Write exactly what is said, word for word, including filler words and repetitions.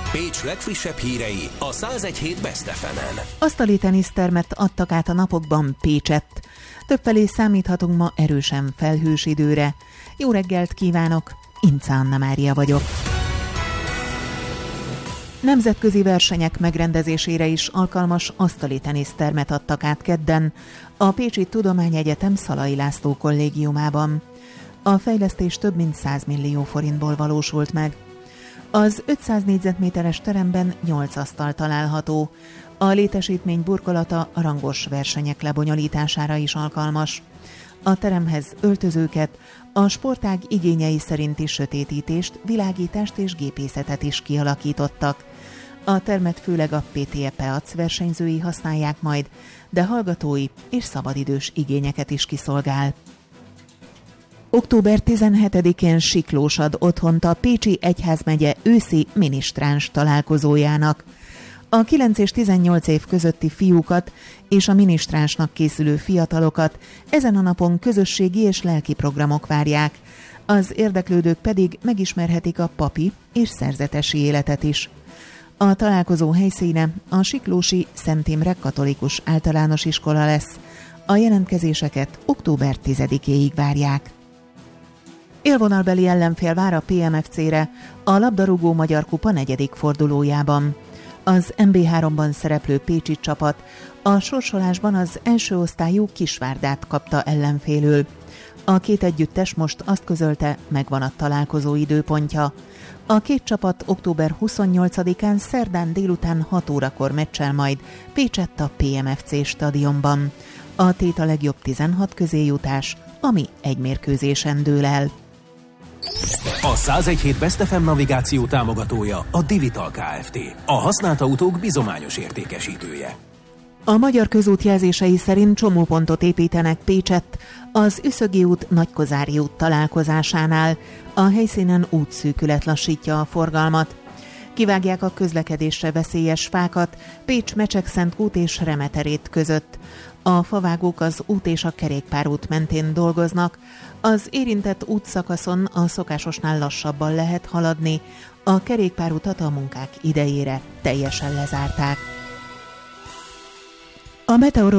Pécs legfrissebb hírei a száz egy hét Best ef emen. Asztali tenisztermet adtak át a napokban Pécsett. Többfelé számíthatunk ma erősen felhős időre. Jó reggelt kívánok, Ince Anna Mária vagyok. Nemzetközi versenyek megrendezésére is alkalmas asztali tenisztermet adtak át kedden a Pécsi Tudományegyetem Szalai László kollégiumában. A fejlesztés több mint száz millió forintból valósult meg. Az ötszáz négyzetméteres teremben nyolc asztal található. A létesítmény burkolata a rangos versenyek lebonyolítására is alkalmas. A teremhez öltözőket, a sportág igényei szerinti sötétítést, világítást és gépészetet is kialakítottak. A termet főleg a pé té e Peac versenyzői használják majd, de hallgatói és szabadidős igényeket is kiszolgál. október tizenhetedikén Siklós ad otthont a Pécsi Egyházmegye őszi minisztráns találkozójának. A kilenc és tizennyolc év közötti fiúkat és a minisztránsnak készülő fiatalokat ezen a napon közösségi és lelki programok várják, az érdeklődők pedig megismerhetik a papi és szerzetesi életet is. A találkozó helyszíne a siklósi Szent Imre Katolikus Általános Iskola lesz. A jelentkezéseket október tizedikéig várják. Élvonalbeli ellenfél vár a pé em ef cére a labdarúgó Magyar Kupa negyedik fordulójában. Az em bé háromban szereplő pécsi csapat a sorsolásban az első osztályú Kisvárdát kapta ellenfélül. A két együttes most azt közölte, megvan a találkozó időpontja. A két csapat október huszonnyolcadikán szerdán délután hat órakor meccsel majd Pécsett a pé em ef cé stadionban. A tét a legjobb tizenhat közé jutás, ami egy mérkőzésen dől el. A száz egy hét Best ef em navigáció támogatója a Divital Kft. A használt autók bizományos értékesítője. A Magyar Közút jelzései szerint csomópontot építenek Pécsett az Üszögi út Nagykozári út találkozásánál. A helyszínen útszűkület lassítja a forgalmat. Kivágják a közlekedésre veszélyes fákat Pécs Mecsekszentkút és Remeterét között. A favágók az út és a kerékpárút mentén dolgoznak. Az érintett útszakaszon a szokásosnál lassabban lehet haladni. A kerékpárutat a munkák idejére teljesen lezárták. A meteorológiai